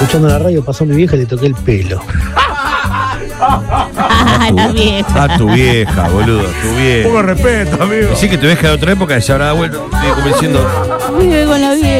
escuchando la radio, pasó mi vieja y le toqué el pelo. La vieja. A tu vieja, boludo, tu vieja. Poco respeto, amigo. Decí que tu vieja de otra época y se habrá vuelto como diciendo. Vive con la vieja.